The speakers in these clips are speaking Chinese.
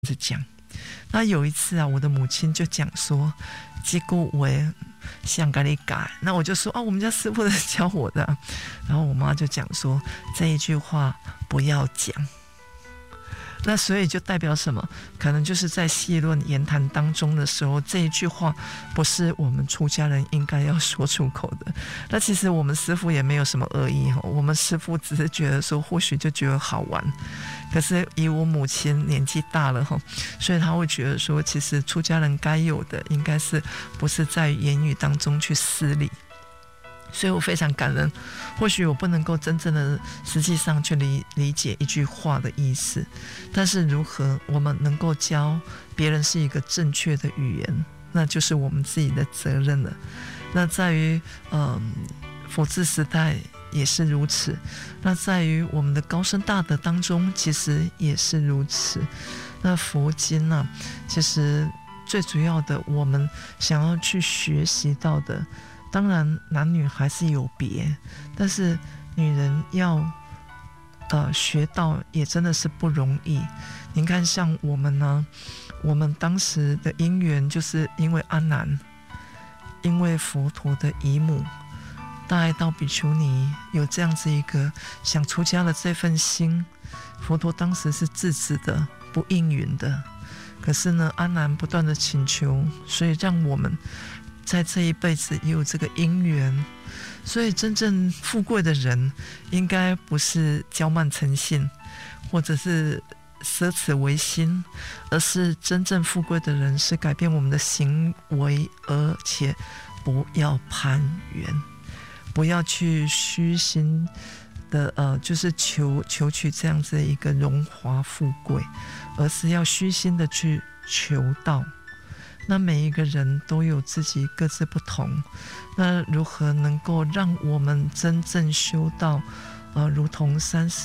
子讲。那有一次啊，我的母亲就讲说，结果我也想跟你改，那我就说啊，我们家师父是教我的，然后我妈就讲说这一句话不要讲。那所以就代表什么？可能就是在戏论言谈当中的时候，这一句话不是我们出家人应该要说出口的。那其实我们师父也没有什么恶意，我们师父只是觉得说或许就觉得好玩，可是以我母亲年纪大了，所以他会觉得说其实出家人该有的应该是不是在言语当中去失礼。所以我非常感恩，或许我不能够真正的实际上去理解一句话的意思，但是如何我们能够教别人是一个正确的语言，那就是我们自己的责任了。那在于佛治时代也是如此，那在于我们的高僧大德当中其实也是如此。那佛经啊，其实最主要的我们想要去学习到的，当然男女还是有别，但是女人要学到也真的是不容易。您看像我们呢，我们当时的因缘就是因为阿难，因为佛陀的姨母大爱道比丘尼有这样子一个想出家的这份心，佛陀当时是制止的，不应允的。可是呢，阿难不断的请求，所以让我们在这一辈子也有这个因缘。所以真正富贵的人应该不是骄慢成性或者是奢侈为心，而是真正富贵的人是改变我们的行为，而且不要攀缘，不要去虚心的就是求取这样子的一个荣华富贵，而是要虚心的去求道。那每一个人都有自己各自不同，那如何能够让我们真正修道，如同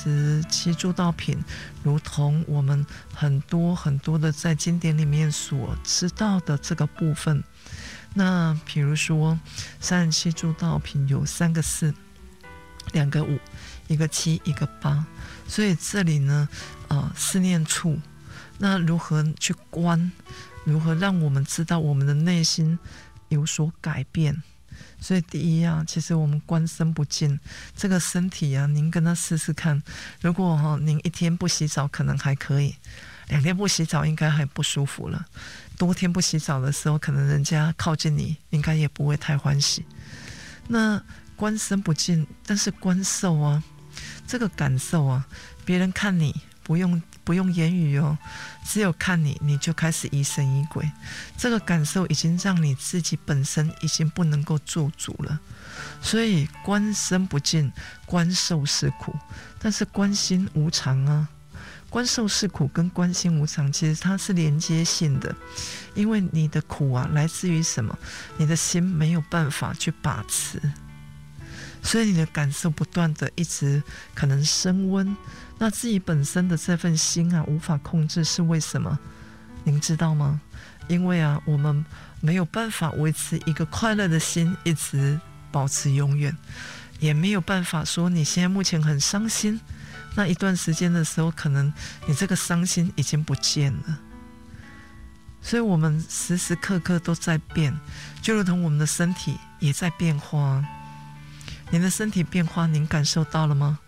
37诸道品，如同我们很多很多的在经典里面所知道的这个部分。那比如说37诸道品有3个4，2个5，一个7，一个8，所以这里呢思念处，那如何去观，如何让我们知道我们的内心有所改变。所以第一啊，其实我们观身不净，这个身体啊，您跟他试试看，如果您1天不洗澡可能还可以，2天不洗澡应该还不舒服了，多天不洗澡的时候，可能人家靠近你应该也不会太欢喜。那观身不净，但是观受啊，这个感受啊，别人看你不用言语哦，只有看你，你就开始疑神疑鬼。这个感受已经让你自己本身已经不能够做主了。所以观身不净，观受是苦，但是观心无常啊。观受是苦跟观心无常其实它是连接性的，因为你的苦啊来自于什么？你的心没有办法去把持，所以你的感受不断的一直可能升温，那自己本身的这份心啊无法控制，是为什么？您知道吗？因为啊我们没有办法维持一个快乐的心一直保持永远，也没有办法说你现在目前很伤心，那一段时间的时候可能你这个伤心已经不见了。所以我们时时刻刻都在变，就如同我们的身体也在变化。您的身体变化您感受到了吗？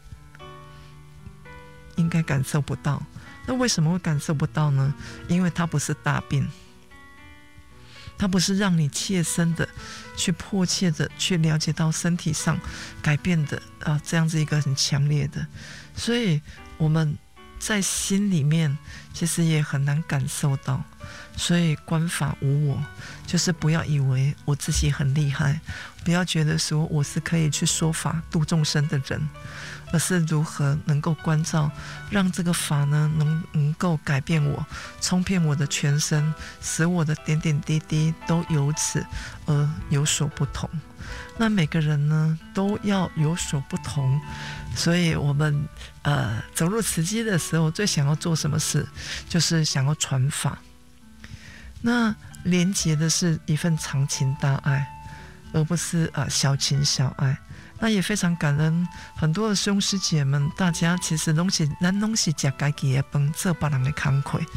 应该感受不到。那为什么会感受不到呢？因为它不是大病，它不是让你切身的去迫切的去了解到身体上改变的这样子一个很强烈的。所以我们在心里面其实也很难感受到。所以观法无我，就是不要以为我自己很厉害，不要觉得说我是可以去说法度众生的人，而是如何能够关照，让这个法呢能够改变我，冲遍我的全身，使我的点点滴滴都由此而有所不同。那每个人呢都要有所不同，所以我们走入慈济的时候最想要做什么事，就是想要传法。那连结的是一份长情大爱，而不是小情小爱。那也非常感恩很多的师兄师姐们，大家其实咱拢是吃自己的饭，做别人的工课，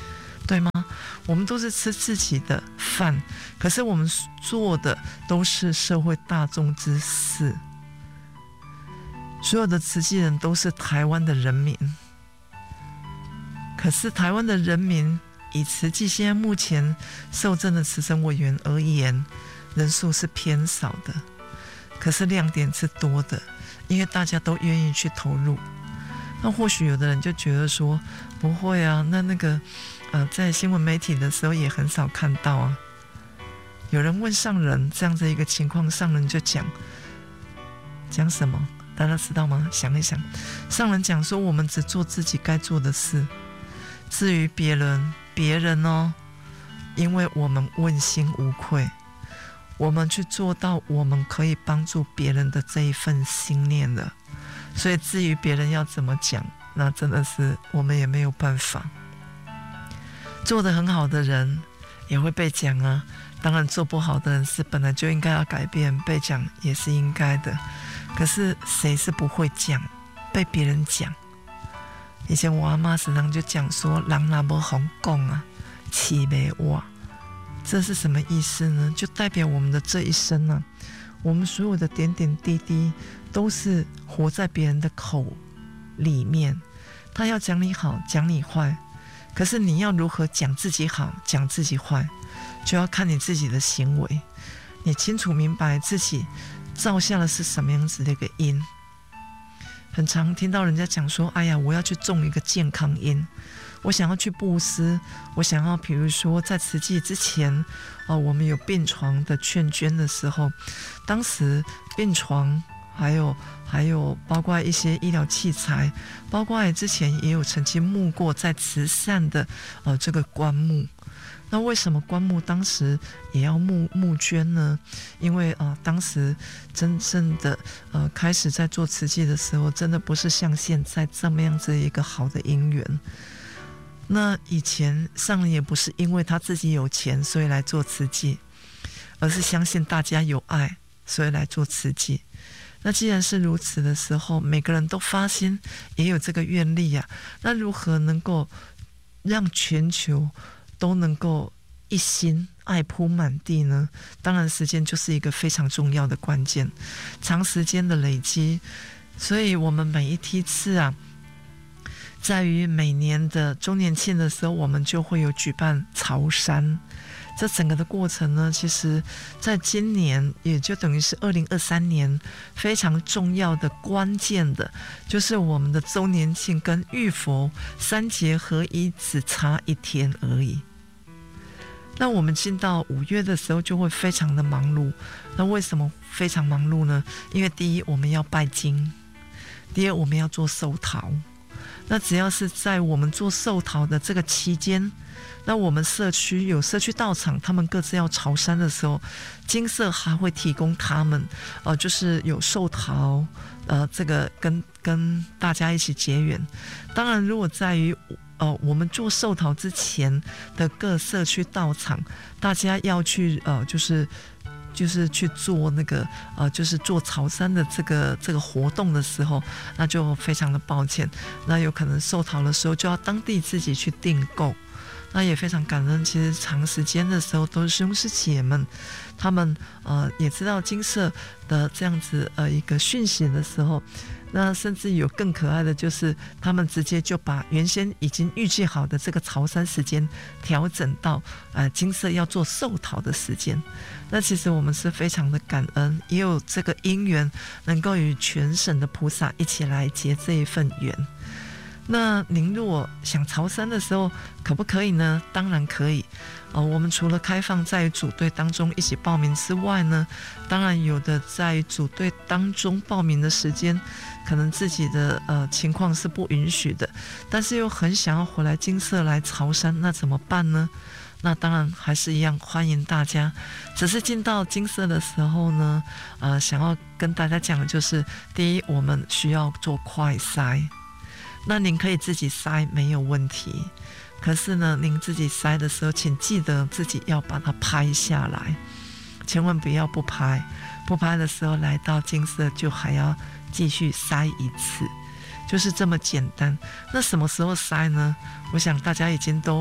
对吗？我们都是吃自己的饭，可是我们做的都是社会大众之事。所有的慈济人都是台湾的人民，可是台湾的人民以慈济现在目前受证的慈诚委员而言，人数是偏少的，可是亮点是多的，因为大家都愿意去投入。那或许有的人就觉得说，不会啊，那个在新闻媒体的时候也很少看到啊。有人问上人这样的一个情况，上人就讲什么？大家知道吗？想一想，上人讲说，我们只做自己该做的事，至于别人哦，因为我们问心无愧，我们去做到我们可以帮助别人的这一份心念了，所以至于别人要怎么讲，那真的是我们也没有办法。做得很好的人也会被讲啊，当然做不好的人是本来就应该要改变，被讲也是应该的。可是谁是不会讲，被别人讲？以前我阿妈时常就讲说，人若无好讲啊，气袂活。这是什么意思呢？就代表我们的这一生啊，我们所有的点点滴滴都是活在别人的口里面。他要讲你好，讲你坏，可是你要如何讲自己好，讲自己坏，就要看你自己的行为。你清楚明白自己造下的是什么样子的一个因。很常听到人家讲说，哎呀，我要去种一个健康因，我想要去布施，我想要比如说在慈济之前我们有病床的劝捐的时候，当时病床还有包括一些医疗器材，包括之前也有曾经募过在慈善的这个棺木。那为什么棺木当时也要募捐呢？因为当时真正的开始在做慈济的时候，真的不是像现在这么样子一个好的因缘。那以前上人也不是因为他自己有钱所以来做慈济，而是相信大家有爱所以来做慈济。那既然是如此的时候，每个人都发心也有这个愿力啊，那如何能够让全球都能够一心爱铺满地呢？当然时间就是一个非常重要的关键，长时间的累积。所以我们每一梯次啊，在于每年的周年庆的时候，我们就会有举办朝山。这整个的过程呢，其实在今年也就等于是2023年非常重要的关键的，就是我们的周年庆跟浴佛三节合一只差1天而已。那我们进到5月的时候就会非常的忙碌。那为什么非常忙碌呢？因为第一我们要拜经，第二我们要做寿桃。那只要是在我们做寿桃的这个期间，那我们社区有社区道场，他们各自要朝山的时候，金社还会提供他们就是有寿桃这个跟大家一起结缘。当然如果在于我们做寿桃之前的各社区道场，大家要去就是去做那个就是做朝山的这个活动的时候，那就非常的抱歉，那有可能寿桃的时候就要当地自己去订购。那也非常感恩，其实长时间的时候都是师兄师姐们，他们也知道金社的这样子一个讯息的时候，那甚至有更可爱的，就是他们直接就把原先已经预计好的这个朝山时间调整到金社要做寿桃的时间。那其实我们是非常的感恩，也有这个因缘能够与全省的菩萨一起来结这一份缘。那您如果想朝山的时候可不可以呢？当然可以我们除了开放在组队当中一起报名之外呢，当然有的在组队当中报名的时间可能自己的情况是不允许的，但是又很想要回来金社来朝山，那怎么办呢？那当然还是一样欢迎大家，只是进到金社的时候呢想要跟大家讲的就是，第一我们需要做快筛。那您可以自己筛没有问题，可是呢您自己筛的时候请记得自己要把它拍下来，千万不要不拍的时候来到金社就还要继续筛一次，就是这么简单。那什么时候筛呢？我想大家已经都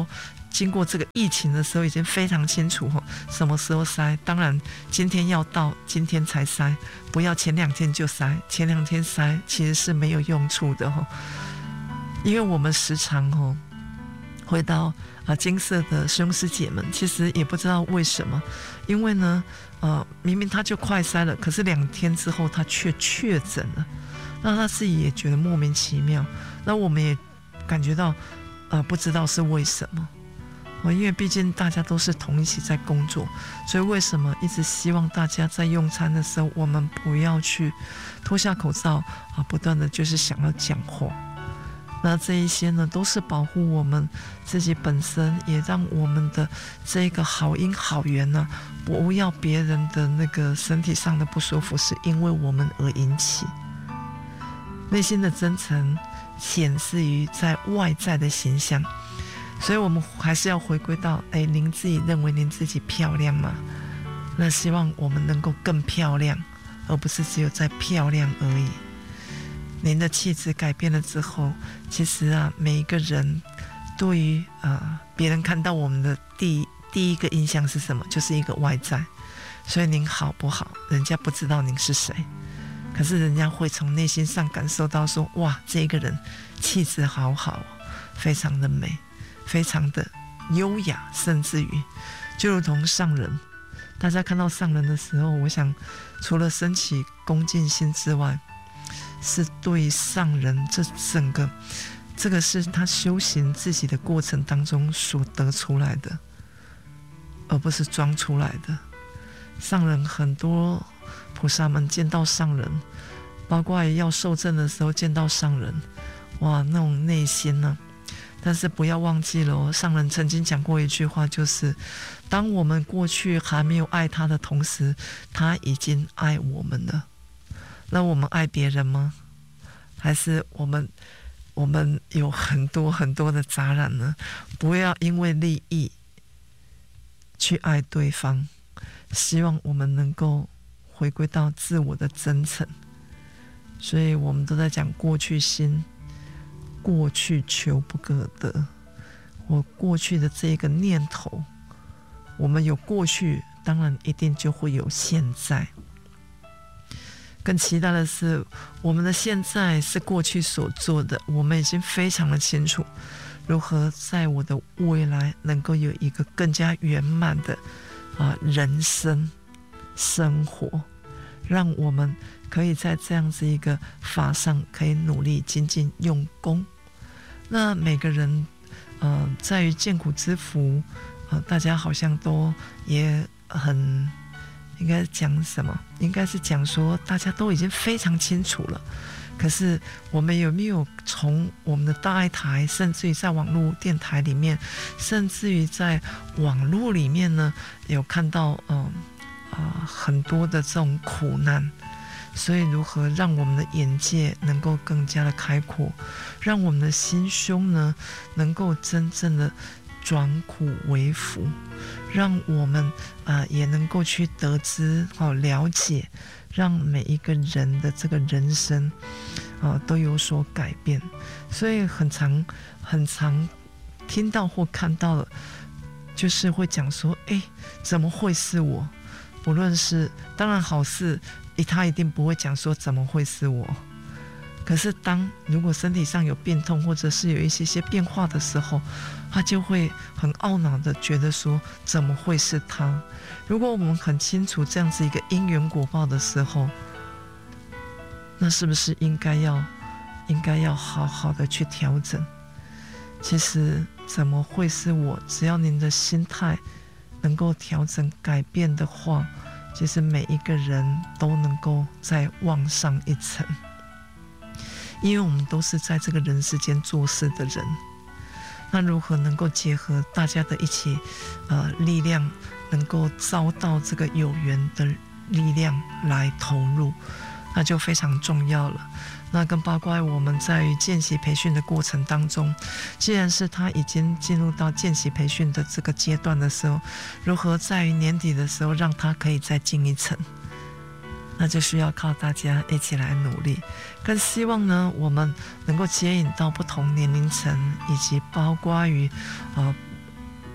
经过这个疫情的时候已经非常清楚什么时候塞，当然今天要到今天才塞，不要前2天就塞，前2天塞其实是没有用处的因为我们时常回到金色的兄师姐们，其实也不知道为什么，因为呢明明他就快塞了，可是2天之后他却确诊了，那他自己也觉得莫名其妙，那我们也感觉到不知道是为什么因为毕竟大家都是同一起在工作，所以为什么一直希望大家在用餐的时候我们不要去脱下口罩不断的就是想要讲话，那这一些呢都是保护我们自己本身，也让我们的这个好因好缘呢不要别人的那个身体上的不舒服是因为我们而引起。内心的真诚显示于在外在的形象，所以我们还是要回归到您自己认为您自己漂亮吗？那希望我们能够更漂亮，而不是只有在漂亮而已。您的气质改变了之后，其实每一个人对于别人看到我们的第一个印象是什么？就是一个外在。所以您好不好，人家不知道您是谁，可是人家会从内心上感受到说，哇，这个人气质好好，非常的美，非常的优雅，甚至于就如同上人，大家看到上人的时候，我想除了升起恭敬心之外，是对上人这个是他修行自己的过程当中所得出来的，而不是装出来的。上人很多菩萨们见到上人，包括要受证的时候见到上人，哇，那种内心呢，但是不要忘记了上人曾经讲过一句话，就是当我们过去还没有爱他的同时，他已经爱我们了。那我们爱别人吗？还是我们有很多很多的杂染呢？不要因为利益去爱对方，希望我们能够回归到自我的真诚。所以我们都在讲过去心，过去求不可得。我过去的这个念头，我们有过去，当然一定就会有现在。更期待的是，我们的现在是过去所做的，我们已经非常的清楚，如何在我的未来能够有一个更加圆满的人生生活，让我们可以在这样子一个法上可以努力精进用功。那每个人在于见苦之福，大家好像都也很应该讲什么？应该是讲说大家都已经非常清楚了。可是我们有没有从我们的大爱台，甚至于在网络电台里面，甚至于在网络里面呢，有看到很多的这种苦难？所以如何让我们的眼界能够更加的开阔，让我们的心胸呢能够真正的转苦为福，让我们也能够去得知了解，让每一个人的这个人生都有所改变。所以很常听到或看到了，就是会讲说，怎么会是我？不论是当然好事，他一定不会讲说怎么会是我。可是如果身体上有病痛，或者是有一些变化的时候，他就会很懊恼的觉得说怎么会是他。如果我们很清楚这样子一个因缘果报的时候，那是不是应该要好好的去调整？其实怎么会是我？只要您的心态能够调整改变的话，其实每一个人都能够再往上一层。因为我们都是在这个人世间做事的人，那如何能够结合大家的一起力量，能够遭到这个有缘的力量来投入，那就非常重要了。那更包括我们在于见习培训的过程当中，既然是他已经进入到见习培训的这个阶段的时候，如何在于年底的时候让他可以再进一层，那就需要靠大家一起来努力。更希望呢，我们能够接引到不同年龄层，以及包括于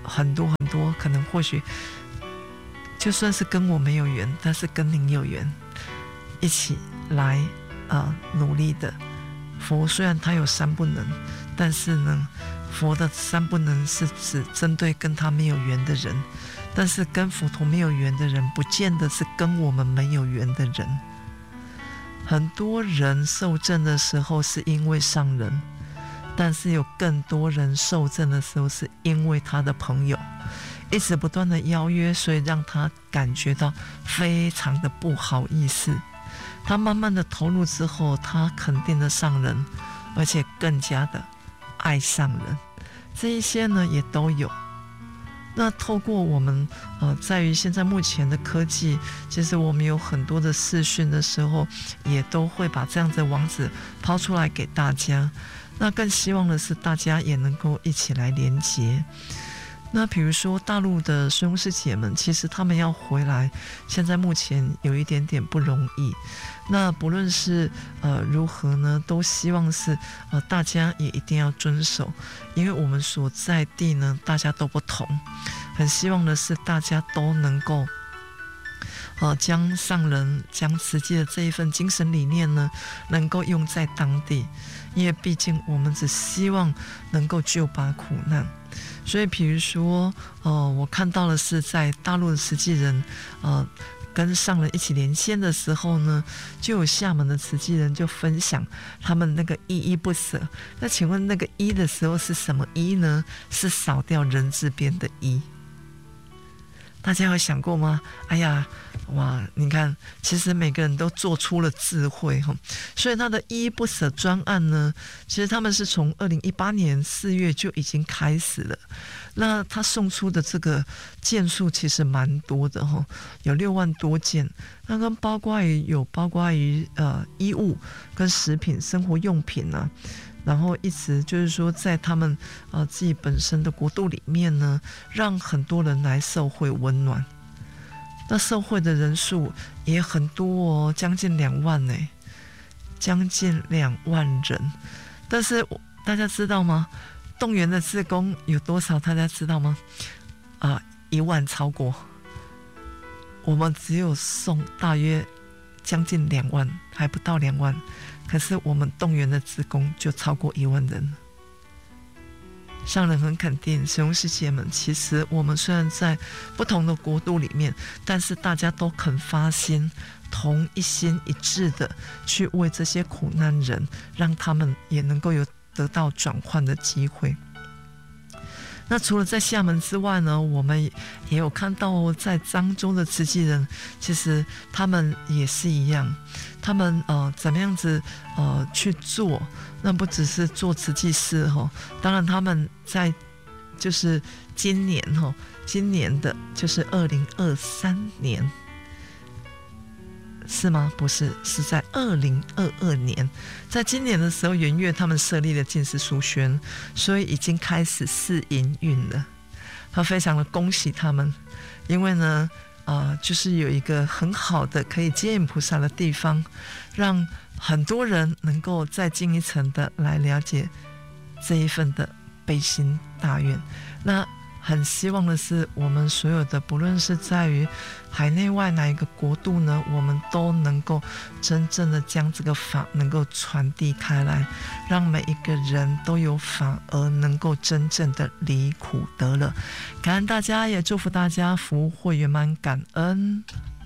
很多很多，可能或许就算是跟我没有缘，但是跟您有缘，一起来努力的。佛虽然他有三不能，但是呢，佛的三不能是指针对跟他没有缘的人，但是跟佛陀没有缘的人，不见得是跟我们没有缘的人。很多人受证的时候是因为上人，但是有更多人受证的时候是因为他的朋友一直不断的邀约，所以让他感觉到非常的不好意思。他慢慢的投入之后，他肯定的上人，而且更加的爱上人，这一些呢也都有。那透过我们在于现在目前的科技，其实我们有很多的视讯的时候，也都会把这样的网址抛出来给大家。那更希望的是大家也能够一起来连结。那比如说大陆的师兄师姐们，其实他们要回来，现在目前有一点点不容易。那不论是如何呢，都希望是大家也一定要遵守，因为我们所在地呢大家都不同，很希望的是大家都能够将上人将慈济的这一份精神理念呢能够用在当地，因为毕竟我们只希望能够救拔苦难。所以比如说我看到的是在大陆的慈济人跟上人一起连线的时候呢，就有厦门的慈济人就分享他们那个依依不舍。那请问那个依的时候是什么依呢？是少掉人字边的依。大家有想过吗？哎呀，哇，你看，其实每个人都做出了智慧，所以他的依依不舍专案呢，其实他们是从2018年4月就已经开始了。那他送出的这个件数其实蛮多的，有6万多件。那跟包括于衣物跟食品、生活用品啊。然后一直就是说，在他们自己本身的国度里面呢，让很多人来受惠温暖。那受惠的人数也很多将近2万呢，将近2万人。但是大家知道吗？动员的志工有多少？大家知道吗？1万超过。我们只有送大约将近2万，还不到2万。可是我们动员的志工就超过1万人。上人很肯定师兄师姐们，其实我们虽然在不同的国度里面，但是大家都肯发心，同一心一致的去为这些苦难人，让他们也能够有得到转换的机会。那除了在厦门之外呢，我们也有看到在漳州的慈济人，其实他们也是一样，他们怎么样子去做，那不只是做慈济事当然他们在就是今年的就是2023年。是吗？不是，是在2022年，在今年的时候，元月他们设立了净思书轩，所以已经开始试营运了。他非常的恭喜他们，因为呢，就是有一个很好的可以接引菩萨的地方，让很多人能够再进一层的来了解这一份的悲心大愿。那很希望的是，我们所有的不论是在于海内外哪一个国度呢，我们都能够真正的将这个法能够传递开来，让每一个人都有法而能够真正的离苦得乐。感恩大家，也祝福大家福慧圆满，感恩。